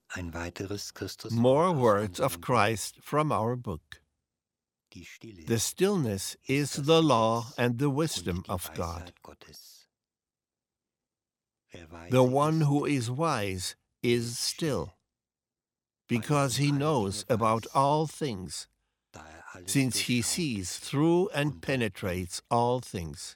More words of Christ from our book. The stillness is the law and the wisdom of God. The one who is wise is still, because he knows about all things, since he sees through and penetrates all things.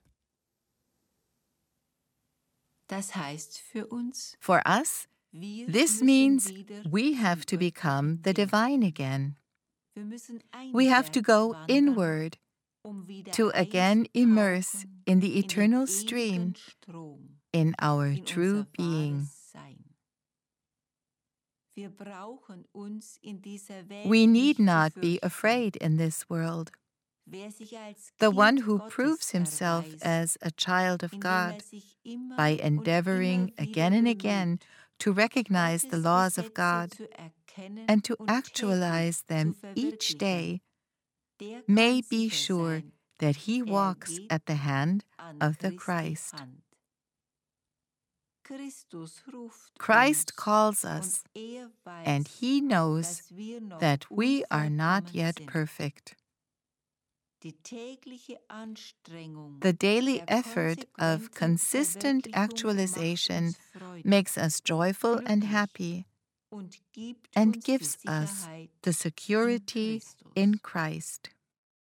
For us, this means we have to become the divine again. We have to go inward to again immerse in the eternal stream, in our true being. We need not be afraid in this world. The one who proves himself as a child of God by endeavoring again and again to recognize the laws of God and to actualize them each day may be sure that he walks at the hand of the Christ. Christ calls us, and he knows that we are not yet perfect. The daily effort of consistent actualization makes us joyful and happy and gives us the security in Christ.